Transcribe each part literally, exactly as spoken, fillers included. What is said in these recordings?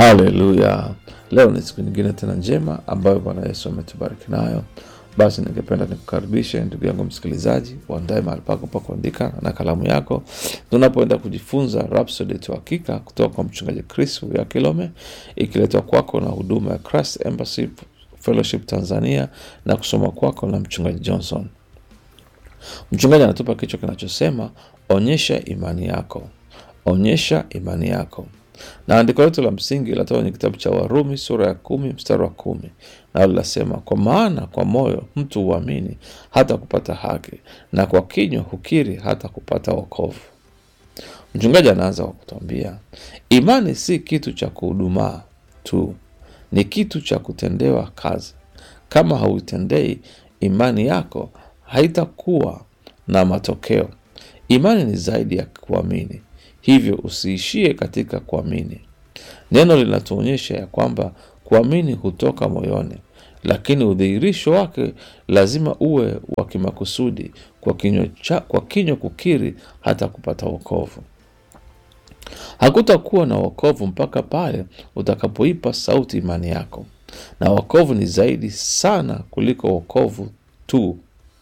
Haleluya. Leo ni siku nyingine tena njema ambayo Bwana Yesu ametubariki nayo. Basi ningependa nikukaribishe ndugu yangu msikilizaji, uandae mahali pako pa kuandika na kalamu yako. Tunapoenda kujifunza Rhapsody ya Uhakika kutoka kwa mchungaji Chris ya Kilome, ikiletwa kwako na huduma ya Christ Embassy Fellowship Tanzania na kusoma kwako na mchungaji Johnson. Mchungaji anatupa kichwa kinachosema onyesha imani yako. Onyesha imani yako. Na andiko letu la msingi linatoka kwenye kitabu cha Warumi sura ya kumi mstari wa kumi. Na linasema kwa maana kwa moyo mtu huamini hata kupata haki, na kwa kinywa hukiri hata kupata wokovu. Mchungaji anaanza kwa kutuambia imani si kitu cha kuhudumaa tu, ni kitu cha kutendewa kazi. Kama hauitendei imani yako haitakuwa na matokeo. Imani ni zaidi ya kuamini. Hivyo usiishie katika kuamini. Neno linatuonyesha ya kwamba kuamini hutoka moyoni, lakini udhihirisho wake lazima uwe wa kimakusudi, kwa kinywa cha kwa kinywa kukiri hata kupata wokovu. Hakutakuwa na wokovu mpaka pale utakapoipa sauti imani yako. Na wokovu ni zaidi sana kuliko wokovu tu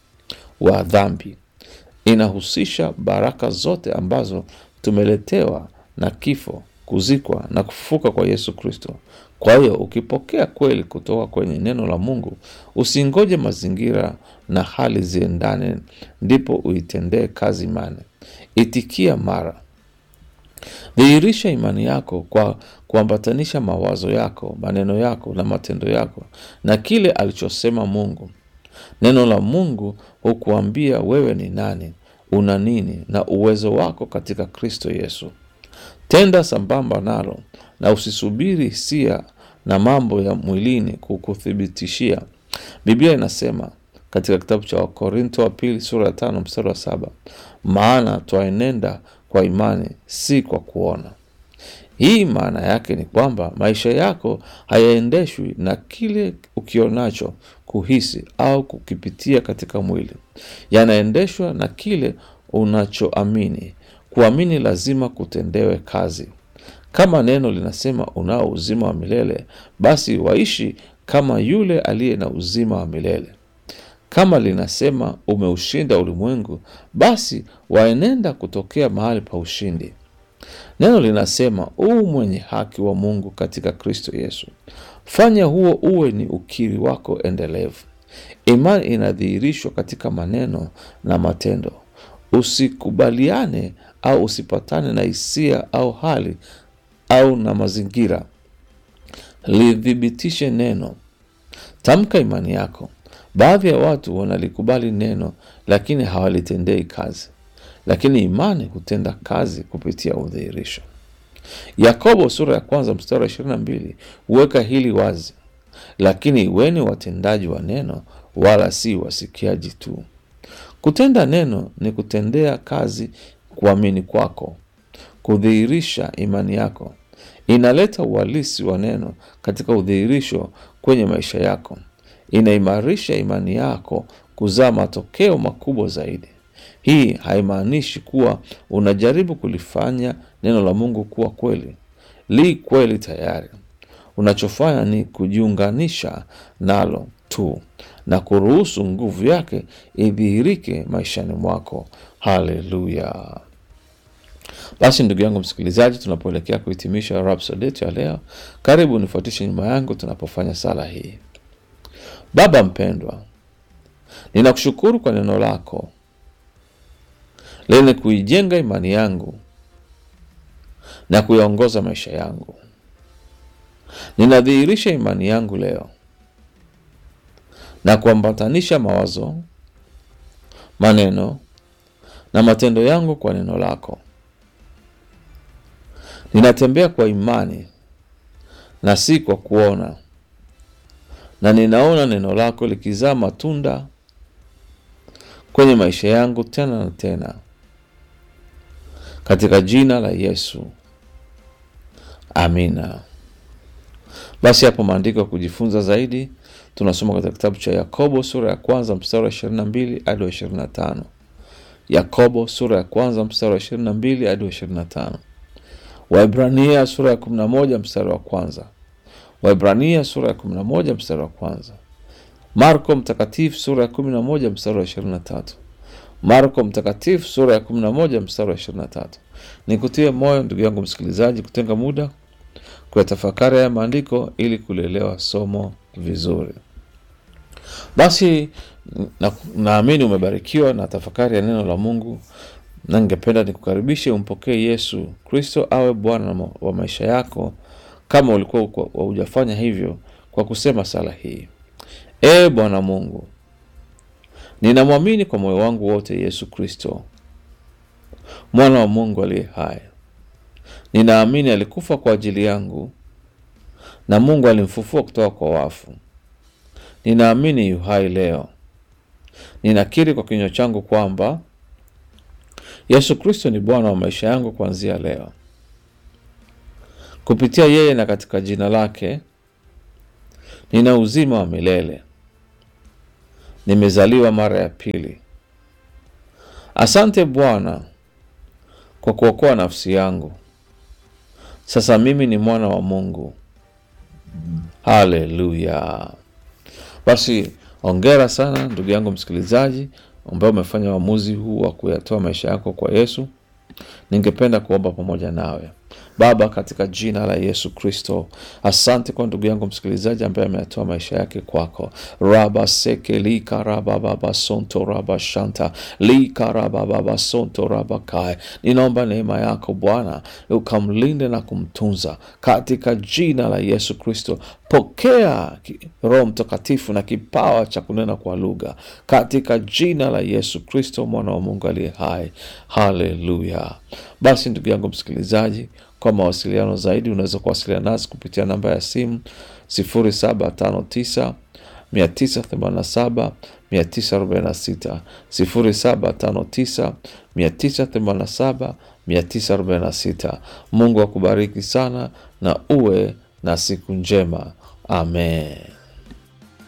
wa dhambi. Inahusisha baraka zote ambazo tumeletewa na kifo, kuzikwa na kufufuka kwa Yesu Kristo. Kwa hiyo ukipokea kweli kutoka kwenye neno la Mungu, usingoje mazingira na hali ziendane ndipo uitendee kazi imani. Itikia mara. Dhihirisha imani yako kwa kuambatanisha mawazo yako, maneno yako na matendo yako na kile alichosema Mungu. Neno la Mungu hukuambia wewe ni nani, una nini na uwezo wako katika Kristo Yesu. Tenda sambamba nalo na usisubiri hisia na mambo ya mwilini kukuthibitishia. Biblia inasema katika kitabu cha Wakorintho wa pili sura ya tano mstari wa saba, maana twaenenda kwa imani si kwa kuona. Hii maana yake ni kwamba maisha yako hayaendeshwi na kile ukionacho, kuhisi au kukipitia katika mwili. Yanaendeshwa na kile unachoamini. Kuamini lazima kutendewe kazi. Kama neno linasema unao uzima wa milele, basi waishi kama yule aliye na uzima wa milele. Kama linasema umeushinda ulimwengu, basi waenenda kutokea mahali pa ushindi. Neno linasema u mwenye haki wa Mungu katika Kristo Yesu. Fanya huo uwe ni ukiri wako endelevu. Imani inadhihirishwa katika maneno na matendo. Usikubaliane au usipatane na hisia au hali au na mazingira. Lidhibitishe neno. Tamka imani yako. Baadhi ya watu wanalikubali neno lakini hawalitendei kazi. Lakini imani hutenda kazi kupitia udhihirisho. Yakobo sura ya kwanza mstari wa ishirini na mbili huweka hili wazi. Lakini iweni watendaji wa neno wala si wasikiaji tu. Kutenda neno ni kutendea kazi kuamini kwako. Kudhihirisha imani yako inaleta uhalisi wa neno katika udhihirisho kwenye maisha yako. Inaimarisha imani yako kuzaa matokeo makubwa zaidi. Hii haimaanishi kuwa unajaribu kulifanya neno la Mungu kuwa kweli. Li kweli tayari. Unachofanya ni kujiunganisha nalo tu na kuruhusu nguvu yake idhihirike maishani mwako. Haleluya. Basi ndugu yangu msikilizaji, tunapoelekea kuhitimisha Rhapsody yetu ya leo, karibu nifuatishe nyuma yangu tunapofanya sala hii. Baba mpendwa, ninakushukuru kwa neno lako lenye kuijenga imani yangu na kuyaongoza maisha yangu. Ninadhihirisha imani yangu leo na kuambatanisha mawazo, maneno na matendo yangu kwa neno lako. Ninatembea kwa imani na si kwa kuona, na ninaona neno lako likizaa matunda kwenye maisha yangu tena na tena. Katika jina la Yesu. Amina. Basi hapo maandiko ya kujifunza zaidi tunasoma katika kitabu cha Yakobo sura ya kwanza mstari wa ishirini na mbili hadi wa ishirini na tano. Yakobo sura ya kwanza mstari wa ishirini na mbili hadi wa ishirini na tano. Waebrania sura ya kumi na moja mstari wa kwanza. Waebrania sura ya kumi na moja mstari wa kwanza. Marko mtakatifu sura ya kumi na moja mstari wa ishirini na tatu. Marko mtakatifu sura ya kumi na moja mstari wa ishirini na tatu. Nikutie moyo ndugu yangu msikilizaji kutenga muda kwa tafakari ya maandiko ili kulielewa somo vizuri. Basi naamini na umebarikiwa na tafakari ya neno la Mungu, na ningependa nikukaribishe umpokee Yesu Kristo awe Bwana wa maisha yako, kama ulikuwa hujafanya hivyo, kwa kusema sala hii: Ee Bwana Mungu, ninamwamini kwa moyo wangu wote Yesu Kristo, mwana wa Mungu aliye hai. Ninaamini alikufa kwa ajili yangu na Mungu alimfufua kutoka kwa wafu. Ninaamini yu hai leo. Ninakiri kwa kinywa changu kwamba Yesu Kristo ni Bwana wa maisha yangu kuanzia leo. Kupitia yeye na katika jina lake nina uzima wa milele. Nimezaliwa mara ya pili. Asante Bwana kwa kuokoa nafsi yangu. Sasa mimi ni mwana wa Mungu. Haleluya. Basi hongera sana ndugu yangu msikilizaji ambaye umefanya uamuzi huu wa kuyatoa maisha yako kwa Yesu. Ningependa kuomba pamoja nawe. Baba, katika jina la Yesu Kristo, asante kwa ndugu yangu msikilizaji ambaye ametoa maisha yake kwako. Raba seke lika raba baba sonto raba shanta lika raba baba sonto raba kai. Ninaomba neema yako Bwana ukamlinde na kumtunza katika jina la Yesu Kristo. Pokea Roho Mtakatifu na kipawa cha kunena kwa lugha katika jina la Yesu Kristo, mwana wa Mungu aliye hai. Haleluya. Basi ndugu yangu msikilizaji, kwa mawasiliano zaidi unaweza kuwasiliana nasi kupitia namba ya simu sifuri saba tano tisa mia tisa themanini na saba mia tisa arobaini na sita, sifuri saba tano tisa mia tisa themanini na saba mia tisa arobaini na sita. Mungu akubariki sana na uwe na siku njema. Amen.